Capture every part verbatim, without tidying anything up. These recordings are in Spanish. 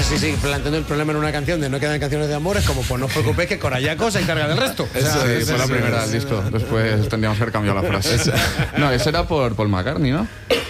Entonces, sí, sí, planteando el problema en una canción de no quedan canciones de amor, es como, pues no os preocupéis que Corayaco se encarga del resto. Eso, o sea, sí, ese fue la es- primera del disco. Después tendríamos que haber cambiado la frase. No, ese era por Paul McCartney, ¿no?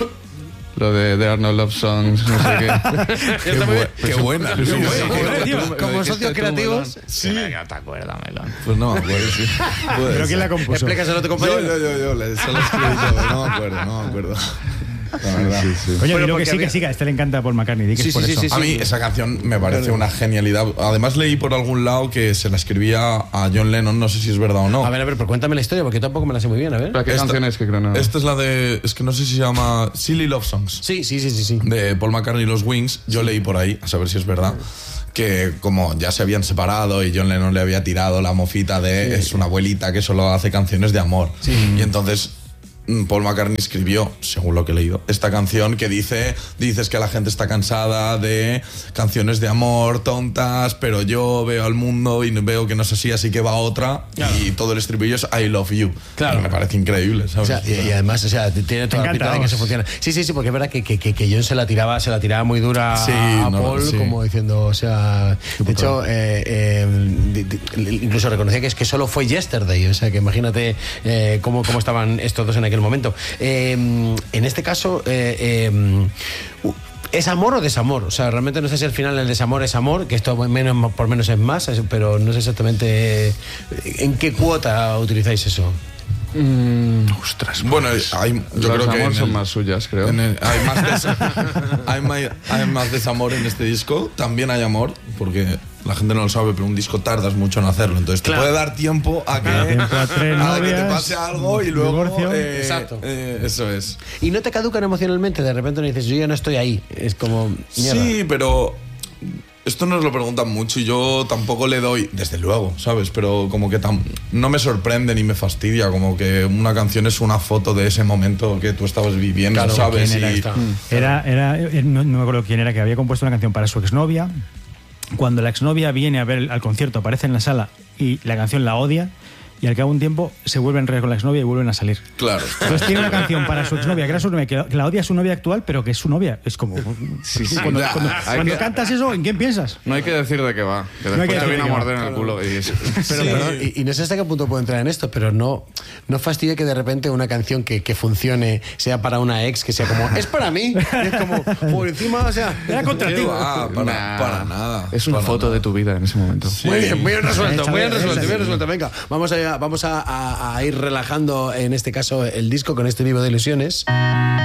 Lo de There Are No Love Songs, no sé qué. Qué, bu- Qué buena. Qué Sí, bueno, sí, joder, sí. tío. Tú- Como lo socios dijiste tú, creativos. Melón. Sí. Venga, te acuerdas, Melón. Pues no me acuerdo, sí. Puede ¿Pero quién la ser. compuso? Explícaselo a tu Yo, compañero. yo, yo, yo, le- solo escribí yo, no me acuerdo, no me acuerdo. La verdad. Coño, Bueno, dilo que porque sí, había- que sí, que a este le encanta a Paul McCartney, di que Sí, es por sí, eso. sí, sí. A mí esa canción me parece una genialidad. Además leí por algún lado que se la escribía a John Lennon, no sé si es verdad o no. A ver, a ver, pero cuéntame la historia, porque yo tampoco me la sé muy bien, a ver. ¿Pero qué Esta- canción es que creo no? Esta es la de, es que no sé si se llama Silly Love Songs, Sí, sí, sí, sí, sí. de Paul McCartney y los Wings. Yo leí por ahí, a saber si es verdad, que como ya se habían separado y John Lennon le había tirado la mofita de es una abuelita que solo hace canciones de amor. Y entonces mm, Paul McCartney escribió, según lo que he leído, esta canción que dice, dices que la gente está cansada de canciones de amor tontas, pero yo veo al mundo y veo que no es así, así que va otra. Claro. Y todo el estribillo es I love you. Claro. Y me parece increíble, O ¿sabes? sea, y, y además, o sea, tiene toda la encanta, pinta de que vamos. eso funciona. Sí, sí, sí, porque es verdad que, que, que, que John se la tiraba, se la tiraba muy dura Sí, a no, Paul, sí. como diciendo, o sea, de hecho, eh, eh, di- di- incluso reconocía que es que solo fue Yesterday, o sea, que imagínate eh, cómo, cómo estaban estos dos en aquel momento. Eh, en este caso, eh, eh, ¿es amor o desamor? O sea, realmente no sé si al final el desamor es amor, que esto menos por menos es más, pero no sé exactamente eh, en qué cuota utilizáis eso. Mm, ostras. Bueno, hay, yo Los creo que amor en son el- más suyas, creo. en el- hay, más des- hay, ma- hay más desamor en este disco. También hay amor, porque la gente no lo sabe, pero un disco tardas mucho en hacerlo. Entonces Claro. te puede dar tiempo a que, Tiempo a tres a que te novias, pase algo y luego. divorcio. eh, Exacto. eh, eso es. Y no te caducan emocionalmente, de repente no dices, yo ya no estoy ahí. Es como, mierda. Sí, pero esto nos lo preguntan mucho y yo tampoco le doy, desde luego, ¿sabes? Pero como que tam- no me sorprende ni me fastidia, como que una canción es una foto de ese momento que tú estabas viviendo, Claro, ¿sabes? ¿quién era Y- esta? Era, era, eh, no, no me acuerdo quién era, que había compuesto una canción para su exnovia. Cuando la exnovia viene a ver el- al concierto, aparece en la sala y la canción la odia, y al cabo de un tiempo se vuelve a enredar con la exnovia y vuelven a salir. Claro. Entonces tiene una canción para su exnovia, que era su novia, que la- que la odia a su novia actual, pero que es su novia. Es como. Sí, sí. Cuando, Ya, cuando- hay cuando que- cantas eso, ¿en quién piensas? No hay que decir de qué va. Que No hay después que te decir viene de a qué va, morder en el culo. Y es- Pero, perdón, y, y no sé hasta qué punto puedo entrar en esto, pero no, no fastidia que de repente una canción que, que funcione sea para una ex, que sea como, es para mí. Y es como, por encima, o sea. Era contra ti. Ah, para, Nah. para nada. Es una Para foto nada. de tu vida en ese momento. Muy bien, muy bien resuelto, Échale, muy bien resuelto, échale. bien resuelto. Venga, vamos a, vamos a, a- a ir relajando, en este caso, el disco con este Vivo de Ilusiones.